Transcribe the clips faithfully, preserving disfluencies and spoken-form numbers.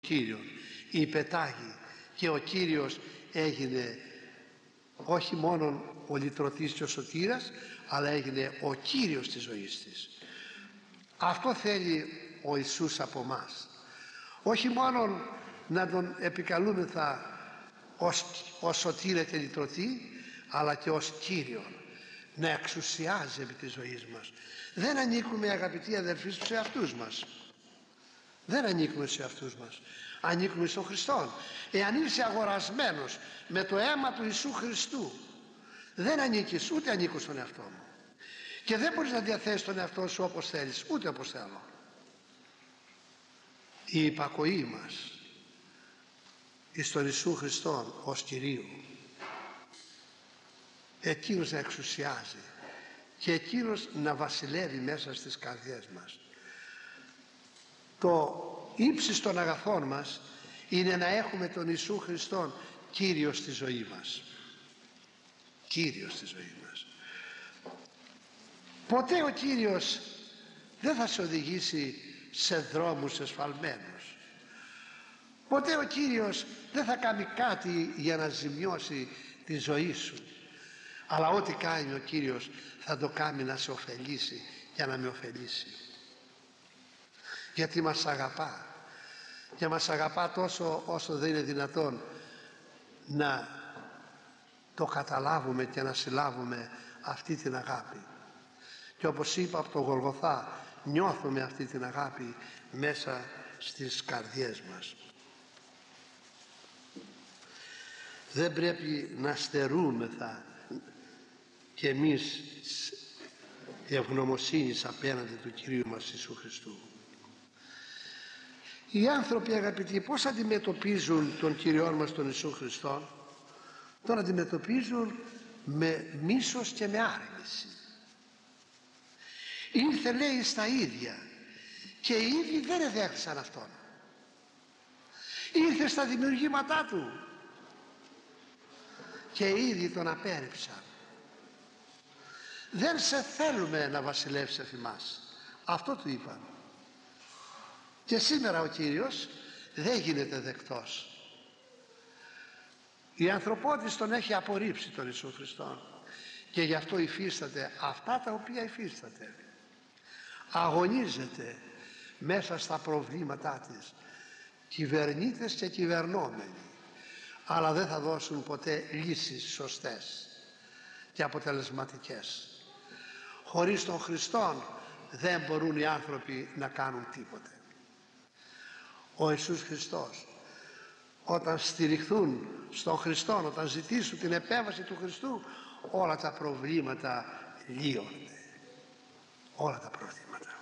Κύριον υπετάγει και ο Κύριος έγινε όχι μόνο ο λυτρωτής και ο σωτήρας, αλλά έγινε ο Κύριος της ζωής της. Αυτό θέλει ο Ιησούς από μας, όχι μόνο να τον επικαλούμεθα ως, ως σωτήρα και λυτρωτή, αλλά και ως Κύριον, να εξουσιάζει επί της ζωής μας. Δεν ανήκουμε, αγαπητοί αδελφοί, στους εαυτούς μας. Δεν ανήκουμε σε αυτούς μας, ανήκουμε στον Χριστό. Εάν είσαι αγορασμένος με το αίμα του Ιησού Χριστού, δεν ανήκεις, ούτε ανήκω στον εαυτό μου. Και δεν μπορείς να διαθέσεις τον εαυτό σου όπως θέλεις, ούτε όπως θέλω. Η υπακοή μας εις τον Ιησού Χριστόν ως Κυρίου, εκείνος να εξουσιάζει και εκείνος να βασιλεύει μέσα στις καρδιές μας. Το ύψης των αγαθών μας είναι να έχουμε τον Ιησού Χριστόν Κύριος στη ζωή μας. Κύριος στη ζωή μας. Ποτέ ο Κύριος δεν θα σε οδηγήσει σε δρόμους εσφαλμένους. Ποτέ ο Κύριος δεν θα κάνει κάτι για να ζημιώσει τη ζωή σου. Αλλά ό,τι κάνει ο Κύριος θα το κάνει να σε ωφελήσει και να με ωφελήσει. Γιατί μας αγαπά και μας αγαπά τόσο όσο δεν είναι δυνατόν να το καταλάβουμε και να συλλάβουμε αυτή την αγάπη. Και όπως είπα από το Γολγοθά, νιώθουμε αυτή την αγάπη μέσα στις καρδιές μας. Δεν πρέπει να στερούμεθα και εμείς ευγνωμοσύνης απέναντι του Κυρίου μας Ιησού Χριστού. Οι άνθρωποι, αγαπητοί, πώς αντιμετωπίζουν τον Κύριό μας τον Ιησού Χριστό? Τον αντιμετωπίζουν με μίσος και με άρνηση. Ήρθε, λέει, στα ίδια και οι ίδιοι δεν εδέχθησαν αυτόν. Ήρθε στα δημιουργήματά του και οι ίδιοι τον απέρριψαν. Δεν σε θέλουμε να βασιλεύσεις εφ' εμάς. Αυτό του είπαν. Και σήμερα ο Κύριος δεν γίνεται δεκτός. Η ανθρωπότης τον έχει απορρίψει τον Ιησού Χριστό και γι' αυτό υφίσταται αυτά τα οποία υφίσταται. Αγωνίζεται μέσα στα προβλήματά της, κυβερνήτες και κυβερνόμενοι, αλλά δεν θα δώσουν ποτέ λύσεις σωστές και αποτελεσματικές. Χωρίς τον Χριστόν δεν μπορούν οι άνθρωποι να κάνουν τίποτε. Ο Ιησούς Χριστός, όταν στηριχθούν στον Χριστό, όταν ζητήσουν την επέμβαση του Χριστού, όλα τα προβλήματα λύονται. Όλα τα προβλήματα.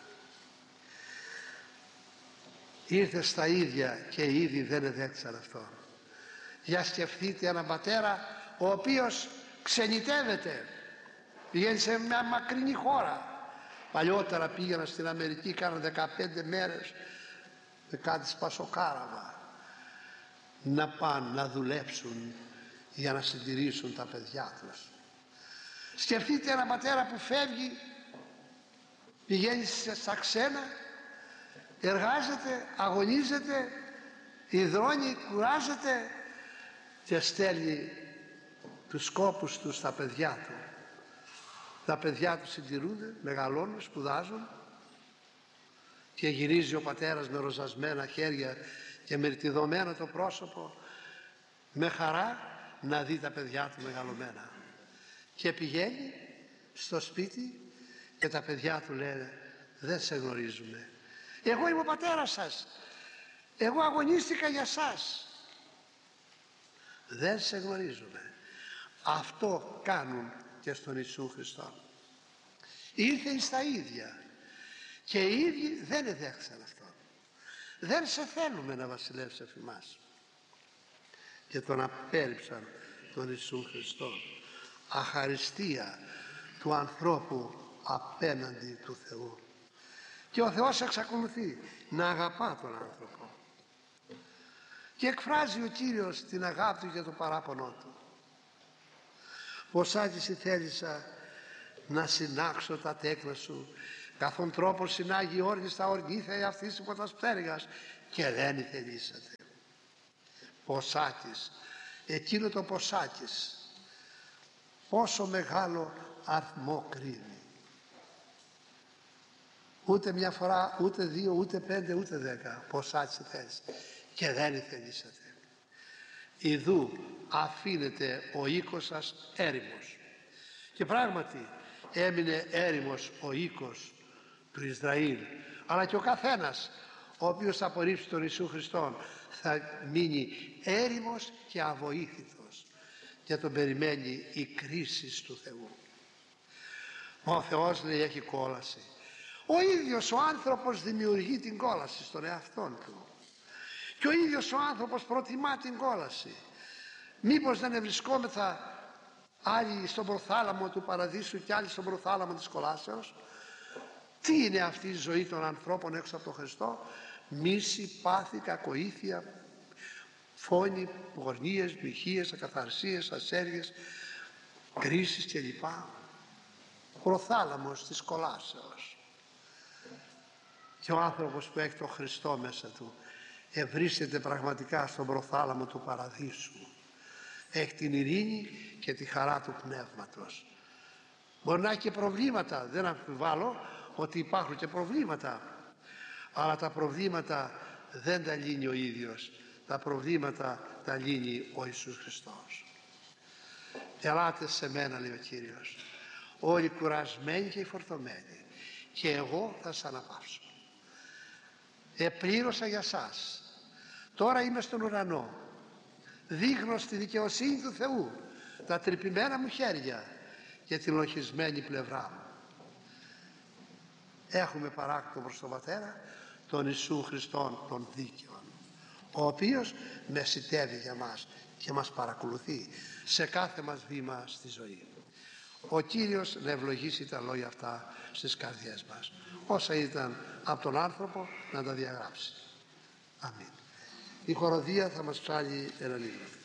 Ήρθε στα ίδια και οι ίδιοι δεν εδέχθησαν αυτό. Για σκεφτείτε έναν πατέρα ο οποίος ξενιτεύεται, πηγαίνει σε μια μακρινή χώρα. Παλιότερα πήγαινα στην Αμερική, κάναν δεκαπέντε μέρες με κάτι σπασοκάραβα να πάνε να δουλέψουν για να συντηρήσουν τα παιδιά τους. Σκεφτείτε ένα πατέρα που φεύγει, πηγαίνει στα ξένα, εργάζεται, αγωνίζεται, υδρώνει, κουράζεται και στέλνει τους σκόπους του στα παιδιά του. Τα παιδιά του συντηρούνται, μεγαλώνουν, σπουδάζουν και γυρίζει ο πατέρας με ροζασμένα χέρια και με ρτιδωμένο το πρόσωπο, με χαρά να δει τα παιδιά του μεγαλωμένα. Και πηγαίνει στο σπίτι και τα παιδιά του λένε: δεν σε γνωρίζουμε, εγώ είμαι ο πατέρας σας, εγώ αγωνίστηκα για σας, δεν σε γνωρίζουμε. Αυτό κάνουν και στον Ιησού Χριστό. Ήρθε στα ίδια και οι ίδιοι δεν εδέχθησαν αυτό. Δεν σε θέλουμε να βασιλεύσεις εφ' εμάς. Και τον απέρριψαν τον Ιησού Χριστό. Αχαριστία του ανθρώπου απέναντι του Θεού. Και ο Θεός εξακολουθεί να αγαπά τον άνθρωπο. Και εκφράζει ο Κύριος την αγάπη του και το παράπονό του. Πως άτιση θέλησα να συνάξω τα τέκνα σου, καθόν τρόπον συνάγει όρνης τα ορνήθια αυτής υπό τας πτέρυγας και δεν ηθελήσατε. Ποσάκης, εκείνο το ποσάκης, πόσο μεγάλο αριθμό κρύβει. Ούτε μια φορά, ούτε δύο, ούτε πέντε, ούτε δέκα ποσάτσι θες και δεν ηθελήσατε. Ιδού αφήνεται ο οίκος σας έρημος. Και πράγματι έμεινε έρημος ο οίκος του Ισραήλ, αλλά και ο καθένας ο οποίος θα απορρίψει τον Ιησού Χριστόν θα μείνει έρημος και αβοήθητος, και τον περιμένει η κρίση του Θεού. Ο Θεός, λέει, έχει κόλαση. Ο ίδιος ο άνθρωπος δημιουργεί την κόλαση στον εαυτόν του και ο ίδιος ο άνθρωπος προτιμά την κόλαση. Μήπως δεν ευρισκόμεθα άλλοι στον προθάλαμο του παραδείσου και άλλοι στον προθάλαμο της κολάσεως? Τι είναι αυτή η ζωή των ανθρώπων έξω από τον Χριστό? Μίση, πάθη, κακοήθεια, φόνοι, πορνίες, μοιχείες, ακαθαρσίες, ασέργειες, κρίσεις κλπ. Προθάλαμος της κολάσεως. Και ο άνθρωπος που έχει τον Χριστό μέσα του ευρίσκεται πραγματικά στον προθάλαμο του παραδείσου. Έχει την ειρήνη και τη χαρά του πνεύματος. Μπορεί να έχει και προβλήματα, δεν αμφιβάλλω ότι υπάρχουν και προβλήματα, αλλά τα προβλήματα δεν τα λύνει ο ίδιος, τα προβλήματα τα λύνει ο Ιησούς Χριστός. Ελάτε σε μένα, λέει ο Κύριος, όλοι κουρασμένοι και φορτωμένοι, και εγώ θα σας αναπαύσω. Επλήρωσα για σας, τώρα είμαι στον ουρανό, δείχνω στη δικαιοσύνη του Θεού τα τρυπημένα μου χέρια και την λοχισμένη πλευρά μου. Έχουμε παράκτο προς τον Πατέρα τον Ιησού Χριστόν τον δίκαιον, ο οποίος μεσιτεύει για μας και μας παρακολουθεί σε κάθε μας βήμα στη ζωή. Ο Κύριος να ευλογήσει τα λόγια αυτά στις καρδιές μας, όσα ήταν από τον άνθρωπο να τα διαγράψει. Αμήν. Η χοροδία θα μας ψάλει ένα λίγο.